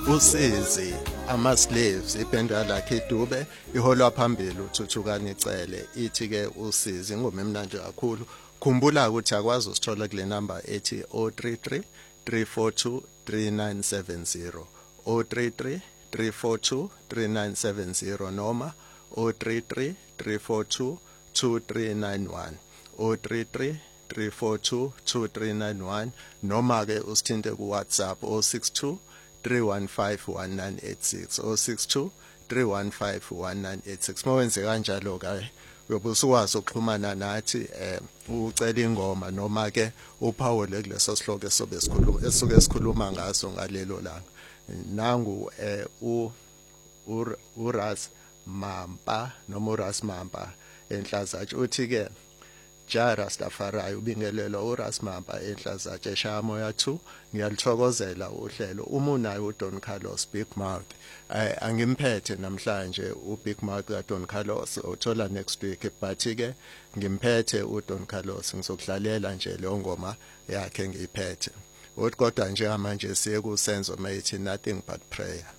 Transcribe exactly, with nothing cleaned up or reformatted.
usizi ama-slaves ibhenda lakhe Dube iholwa phambili uThuthukani Cele ithi ke usizi ingoma emnandi kakhulu. Khumbula ukuthi akwazi usithola kule number ethi zero three three three four two three nine seven zero zero three three three four two three nine seven zero noma zero three three three four two two three nine one zero three three three four two two three nine one noma ke usithinte ku WhatsApp zero six two three one five one nine eight six zero six two three one five one nine eight six. Mawenze kanjalo ke uyobe usukwazi ukuxhumana nathi eh ucela ingoma noma ke uphawule kuleso sihloko esobe sikhuluma esuke sikhuluma ngaso ngalelo langa. Nangu eh u uRas Mampa noma uRas Mampa enhlazatshe uthi ke Ja Rastafari ubingelelo uRas Mampa enhlazatshe eshaya moya two ngiyalithokozela uhlelo uma unayo uDon Carlos Big Mouth angimphethe namhlanje uBig Mouth kaDon Carlos uthola next week but ke ngimphethe uDon Carlos ngizokudlalela nje le ngoma yakhe ngiyiphethe uthi kodwa nje manje siye kusenzo mayithi nothing but prayer.